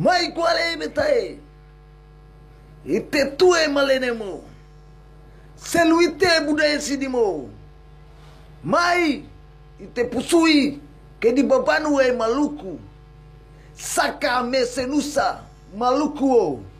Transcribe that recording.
mai kuale betai ite tue malenemo seluite budaya sidimo mai ite pusui ke di babanu e Maluku saka mesenusa Maluku o